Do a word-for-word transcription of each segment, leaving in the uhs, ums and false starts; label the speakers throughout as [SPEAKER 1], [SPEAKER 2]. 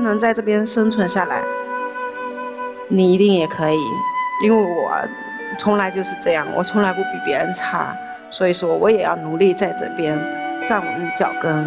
[SPEAKER 1] 能在这边生存下来，你一定也可以。因为我从来就是这样，我从来不比别人差，所以说我也要努力在这边站稳脚跟。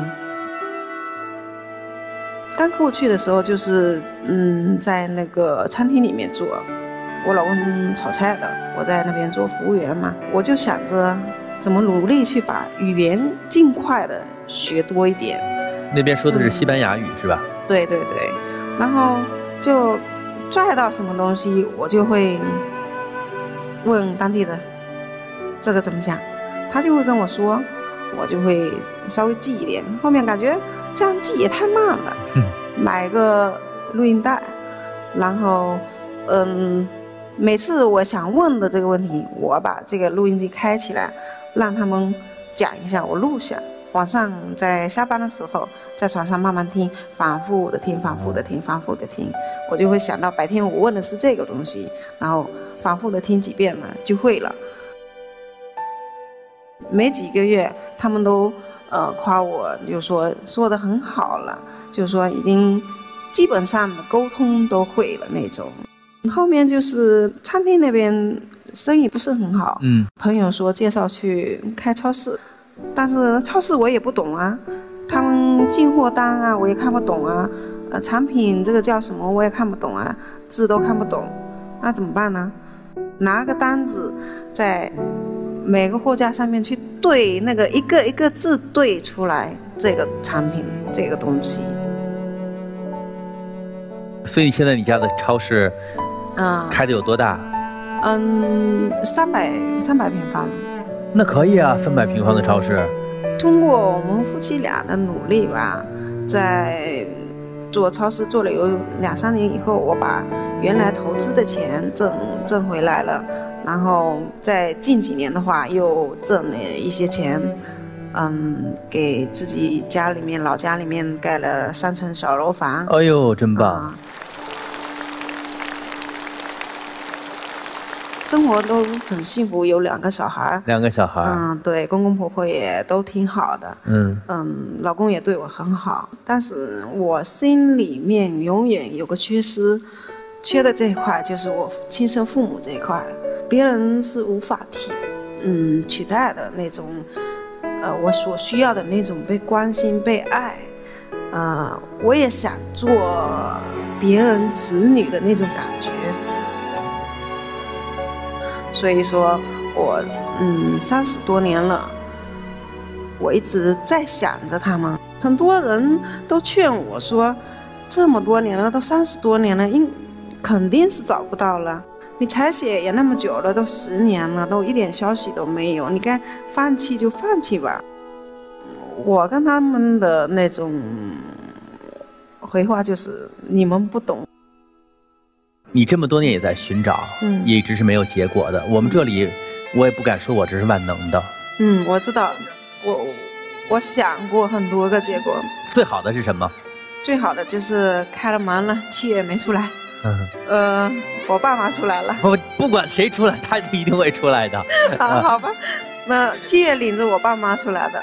[SPEAKER 1] 刚过去的时候就是嗯，在那个餐厅里面做，我老公炒菜的，我在那边做服务员嘛，我就想着怎么努力去把语言尽快的学多一点。
[SPEAKER 2] 那边说的是西班牙语、嗯、是吧？对
[SPEAKER 1] 对对，然后就拽到什么东西我就会问当地的这个怎么讲，他就会跟我说，我就会稍微记一点，后面感觉这样记也太慢了，买个录音带，然后嗯，每次我想问的这个问题，我把这个录音机开起来，让他们讲一下，我录下，晚上在下班的时候在床上慢慢听，反复的听，反复的听，反复的听，我就会想到白天我问的是这个东西，然后反复的听几遍了就会了。没几个月他们都呃夸我，就说说得很好了，就说已经基本上的沟通都会了那种。后面就是餐厅那边生意不是很好，嗯，朋友说介绍去开超市，但是超市我也不懂啊，他们进货单啊我也看不懂啊，呃，产品这个叫什么我也看不懂啊，字都看不懂，那怎么办呢？拿个单子在每个货架上面去对那个一个一个字对出来这个产品这个东西。
[SPEAKER 2] 所以现在你家的超市嗯，开的有多大？
[SPEAKER 1] 嗯，三百三百平方。
[SPEAKER 2] 那可以啊，三百平方的超市。
[SPEAKER 1] 通过我们夫妻俩的努力吧，在做超市做了有两三年以后，我把原来投资的钱挣挣回来了，然后在近几年的话又挣了一些钱，嗯，给自己家里面老家里面盖了三层小楼房。
[SPEAKER 2] 哎呦，真棒！啊，
[SPEAKER 1] 生活都很幸福，有两个小孩，
[SPEAKER 2] 两个小孩，
[SPEAKER 1] 嗯，对，公公婆婆也都挺好的，嗯嗯，老公也对我很好，但是我心里面永远有个缺失，缺的这一块就是我亲生父母这一块，别人是无法替嗯取代的那种，呃，我所需要的那种被关心、被爱，呃，我也想做别人子女的那种感觉。所以说我嗯三十多年了，我一直在想着他们。很多人都劝我说，这么多年了，都三十多年了，应肯定是找不到了。你采血也那么久了，都十年了，都一点消息都没有，你该放弃就放弃吧。我跟他们的那种回话就是，你们不懂。
[SPEAKER 2] 你这么多年也在寻找，嗯，也一直是没有结果的。我们这里，我也不敢说我这是万能的。
[SPEAKER 1] 嗯，我知道，我我想过很多个结果。
[SPEAKER 2] 最好的是什么？
[SPEAKER 1] 最好的就是开了门了，七月没出来。嗯，呃，我爸妈出来了。
[SPEAKER 2] 不，不管谁出来，他一定会出来的。
[SPEAKER 1] 啊，好吧，那七月领着我爸妈出来的。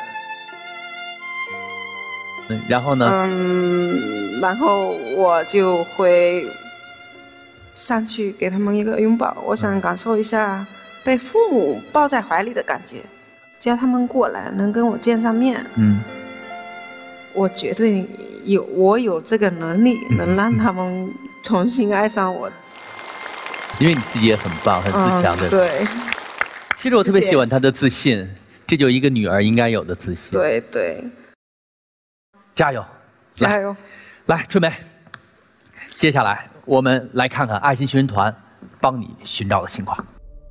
[SPEAKER 2] 嗯，然后呢？
[SPEAKER 1] 嗯，然后我就会上去给他们一个拥抱，我想感受一下被父母抱在怀里的感觉，叫他们过来能跟我见上面。嗯，我绝对有，我有这个能力能让他们重新爱上我。
[SPEAKER 2] 因为你自己也很棒，很自强的、嗯、
[SPEAKER 1] 对，
[SPEAKER 2] 其实我特别喜欢她的自信，谢谢，这就是一个女儿应该有的自信。
[SPEAKER 1] 对对，
[SPEAKER 2] 加油
[SPEAKER 1] 加油！
[SPEAKER 2] 来，春梅，接下来我们来看看爱心寻人团帮你寻找的情况。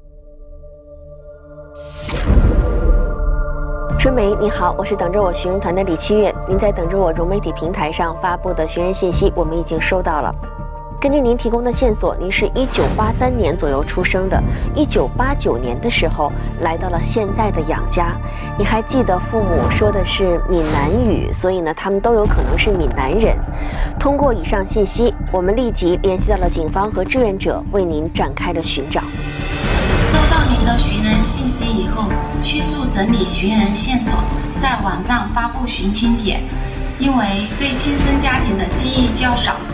[SPEAKER 3] 春梅你好，我是等着我寻人团的李七月，您在等着我融媒体平台上发布的寻人信息我们已经收到了。根据您提供的线索，您是一九八三年左右出生的，一九八九年的时候来到了现在的养家。你还记得父母说的是闽南语，所以呢他们都有可能是闽南人。通过以上信息，我们立即联系到了警方和志愿者，为您展开了寻找。
[SPEAKER 4] 收到您的寻人信息以后，迅速整理寻人线索，在网站发布寻亲帖。因为对亲生家庭的记忆较少，